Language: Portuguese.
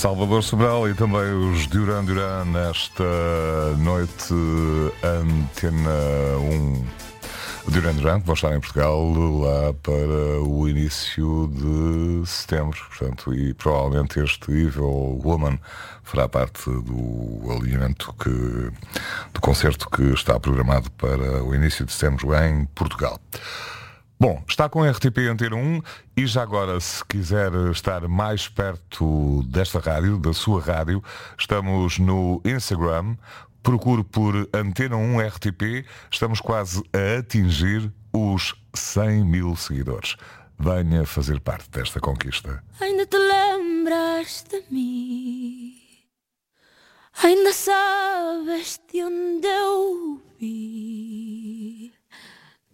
Salvador Sobral e também os Duran Duran nesta noite Antena 1. Duran Duran vão estar em Portugal lá para o início de setembro, portanto, e provavelmente este Evil Woman fará parte do alinhamento do concerto que está programado para o início de setembro em Portugal. Bom, está com a RTP Antena 1 e já agora, se quiser estar mais perto desta rádio, da sua rádio, estamos no Instagram, procure por Antena 1 RTP, estamos quase a atingir os 100 mil seguidores. Venha fazer parte desta conquista. Ainda te lembras de mim? Ainda sabes de onde eu vi?